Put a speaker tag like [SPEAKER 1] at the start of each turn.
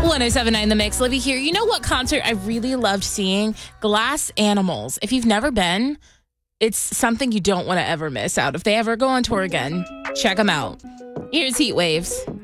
[SPEAKER 1] 1079 The Mix. Livy here. You know what concert I really loved seeing? Glass Animals. If you've never been, it's something you don't want to ever miss out. If they ever go on tour again, check them out. Here's Heat Waves.